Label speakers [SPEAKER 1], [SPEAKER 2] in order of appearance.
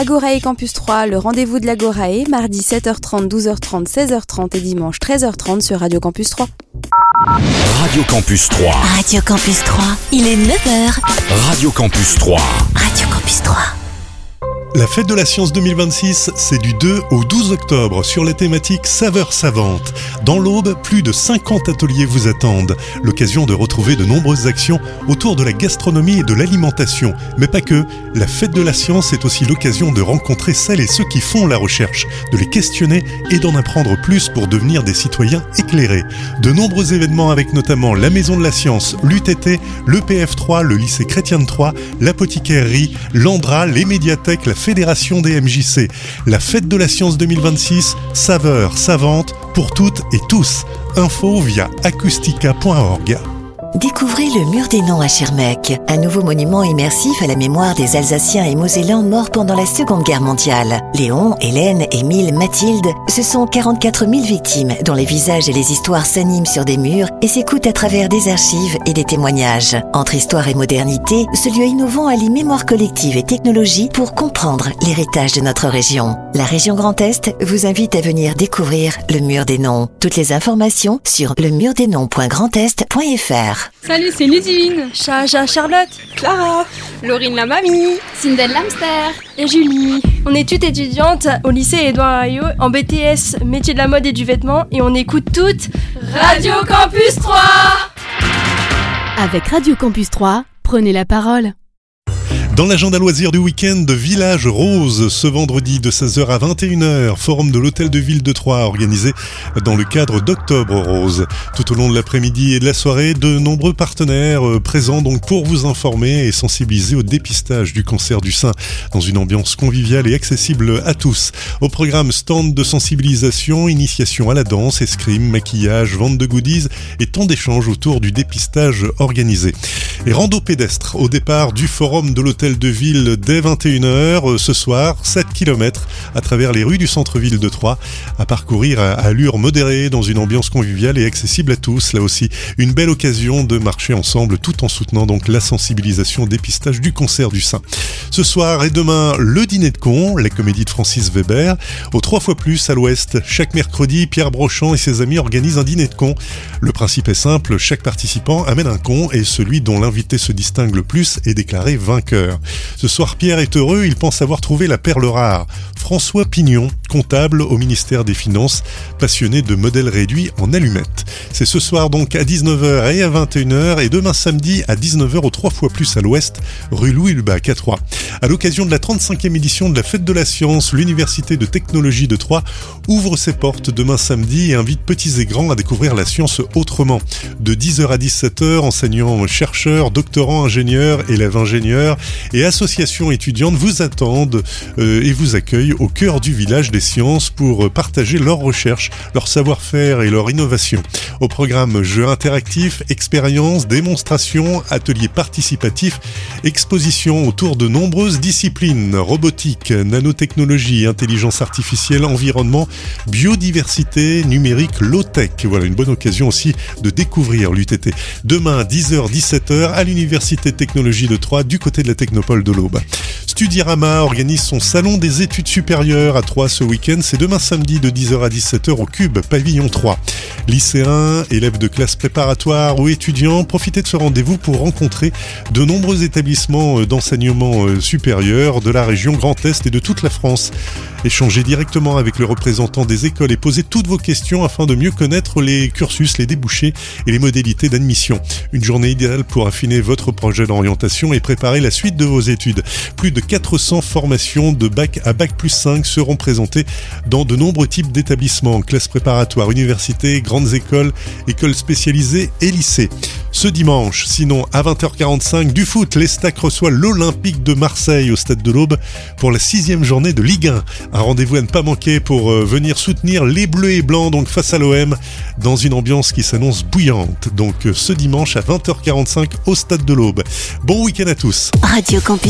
[SPEAKER 1] Agorae Campus 3, le rendez-vous de l'Agorae, mardi 7h30, 12h30, 16h30 et dimanche 13h30 sur Radio Campus 3.
[SPEAKER 2] Radio Campus 3.
[SPEAKER 3] Radio Campus 3, il est 9h.
[SPEAKER 2] Radio Campus 3.
[SPEAKER 3] Radio Campus 3.
[SPEAKER 4] La fête de la science 2026, c'est du 2 au 12 octobre sur la thématique Saveurs savantes. Dans l'Aube, plus de 50 ateliers vous attendent. L'occasion de retrouver de nombreuses actions autour de la gastronomie et de l'alimentation. Mais pas que. La fête de la science est aussi l'occasion de rencontrer celles et ceux qui font la recherche, de les questionner et d'en apprendre plus pour devenir des citoyens éclairés. De nombreux événements avec notamment la Maison de la Science, l'UTT, le PF3, le lycée Chrétien de Troyes, l'apothicairerie, l'Andra, les médiathèques, la Fédération des MJC. La fête de la science 2026, saveurs savantes pour toutes et tous. Info via acoustica.org.
[SPEAKER 3] Découvrez le Mur des Noms à Schirmeck, un nouveau monument immersif à la mémoire des Alsaciens et Mosellans morts pendant la Seconde Guerre mondiale. Léon, Hélène, Émile, Mathilde, ce sont 44 000 victimes dont les visages et les histoires s'animent sur des murs et s'écoutent à travers des archives et des témoignages. Entre histoire et modernité, ce lieu innovant allie mémoire collective et technologie pour comprendre l'héritage de notre région. La région Grand Est vous invite à venir découvrir le Mur des Noms. Toutes les informations sur lemurdesnoms.grandest.fr.
[SPEAKER 5] Salut, c'est Ludivine,
[SPEAKER 6] Chaja, Charlotte,
[SPEAKER 5] Clara, Laurine la mamie,
[SPEAKER 7] Sindel l'hamster
[SPEAKER 6] et Julie. On est toutes étudiantes au lycée Édouard Herriot en BTS, métier de la mode et du vêtement, et on écoute toutes
[SPEAKER 5] Radio Campus 3.
[SPEAKER 8] Avec Radio Campus 3, prenez la parole.
[SPEAKER 4] Dans l'agenda loisirs du week-end de Village Rose, ce vendredi de 16h à 21h, forum de l'hôtel de ville de Troyes organisé dans le cadre d'Octobre Rose. Tout au long de l'après-midi et de la soirée, de nombreux partenaires présents donc pour vous informer et sensibiliser au dépistage du cancer du sein dans une ambiance conviviale et accessible à tous. Au programme, stand de sensibilisation, initiation à la danse, escrime, maquillage, vente de goodies et tant d'échanges autour du dépistage organisé. Et rando pédestre au départ du forum de l'hôtel de ville dès 21h ce soir, 7 km à travers les rues du centre-ville de Troyes à parcourir à allure modérée dans une ambiance conviviale et accessible à tous. Là aussi, une belle occasion de marcher ensemble tout en soutenant donc la sensibilisation au dépistage du cancer du sein. Ce soir et demain, le dîner de cons, la comédie de Francis Weber, au 3 fois plus à l'ouest. Chaque mercredi, Pierre Brochand et ses amis organisent un dîner de cons. Le principe est simple, chaque participant amène un con et celui dont l'invité se distingue le plus est déclaré vainqueur. Ce soir, Pierre est heureux, il pense avoir trouvé la perle rare. François Pignon, comptable au ministère des Finances, passionné de modèles réduits en allumettes. C'est ce soir donc à 19h et à 21h et demain samedi à 19h au 3 fois plus à l'ouest, rue Louis Lubac à Troyes. À l'occasion de la 35e édition de la Fête de la Science, l'Université de Technologie de Troyes ouvre ses portes demain samedi et invite petits et grands à découvrir la science autrement. De 10h à 17h, enseignants, chercheurs, doctorants, ingénieurs, élèves ingénieurs et associations étudiantes vous attendent et vous accueillent au cœur du village des sciences pour partager leurs recherches, leur savoir-faire et leur innovation. Au programme jeux interactifs, expériences, démonstrations, ateliers participatifs, expositions autour de nombreuses disciplines, robotique, nanotechnologie, intelligence artificielle, environnement, biodiversité, numérique, low-tech. Voilà une bonne occasion aussi de découvrir l'UTT. Demain, 10h-17h à l'Université de Technologie de Troyes, du côté de la Technopole de l'Aube. Studirama organise son salon des études supérieures à Troyes ce week-end. C'est demain samedi de 10h à 17h au Cube, pavillon 3. Lycéens, élèves de classe préparatoire ou étudiants, profitez de ce rendez-vous pour rencontrer de nombreux établissements d'enseignement supérieur de la région Grand Est et de toute la France. Échangez directement avec le représentant des écoles et posez toutes vos questions afin de mieux connaître les cursus, les débouchés et les modalités d'admission. Une journée idéale pour affiner votre projet d'orientation et préparer la suite de vos études. Plus de 400 formations de bac à bac plus 5 seront présentées dans de nombreux types d'établissements, classes préparatoires, universités, grandes écoles, écoles spécialisées et lycées. Ce dimanche, sinon à 20h45, du foot, l'Estac reçoit l'Olympique de Marseille au Stade de l'Aube pour la 6e journée de Ligue 1. Un rendez-vous à ne pas manquer pour venir soutenir les Bleus et Blancs donc face à l'OM dans une ambiance qui s'annonce bouillante. Donc ce dimanche à 20h45 au Stade de l'Aube. Bon week-end à tous.
[SPEAKER 3] Radio Campus